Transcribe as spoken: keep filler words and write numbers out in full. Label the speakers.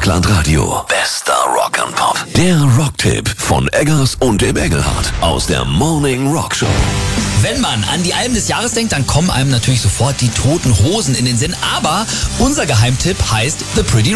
Speaker 1: Rockland Radio. Bester Rock'n'Pop. Der Rocktipp von Eggers und dem Engelhardt aus der Morning Rock Show.
Speaker 2: Wenn man an die Alben des Jahres denkt, dann kommen einem natürlich sofort die Toten Hosen in den Sinn. Aber unser Geheimtipp heißt The Pretty